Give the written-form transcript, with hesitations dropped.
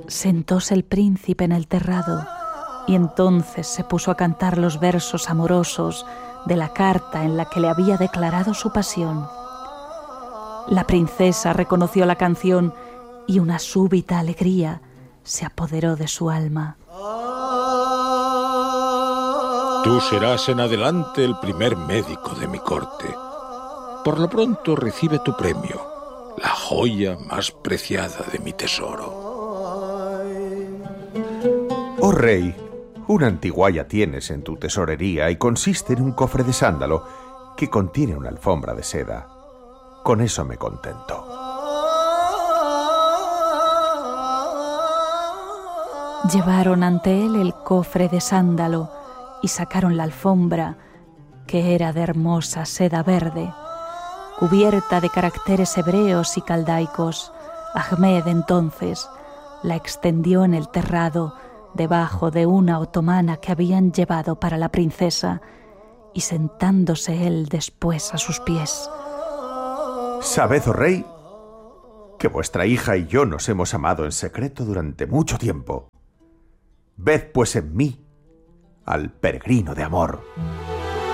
Sentóse el príncipe en el terrado y entonces se puso a cantar los versos amorosos de la carta en la que le había declarado su pasión. La princesa reconoció la canción y una súbita alegría se apoderó de su alma. Tú serás en adelante el primer médico de mi corte. Por lo pronto recibe tu premio, la joya más preciada de mi tesoro. Oh rey, una antiguaya tienes en tu tesorería y consiste en un cofre de sándalo que contiene una alfombra de seda. Con eso me contento. Llevaron ante él el cofre de sándalo y sacaron la alfombra, que era de hermosa seda verde, cubierta de caracteres hebreos y caldaicos. Ahmed entonces la extendió en el terrado debajo de una otomana que habían llevado para la princesa, y sentándose él después a sus pies. Sabed, oh rey, que vuestra hija y yo nos hemos amado en secreto durante mucho tiempo. Ved pues en mí al peregrino de amor.